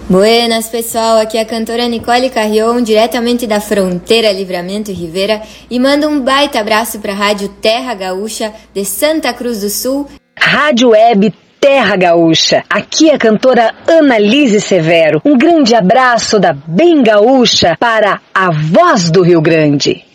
Buenas, pessoal, aqui é a cantora Nicole Carrion, diretamente da fronteira Livramento e Rivera, e manda um baita abraço para a Rádio Terra Gaúcha de Santa Cruz do Sul. Rádio Web Terra Gaúcha, aqui é a cantora Annalise Severo. Um grande abraço da Bem Gaúcha para a Voz do Rio Grande.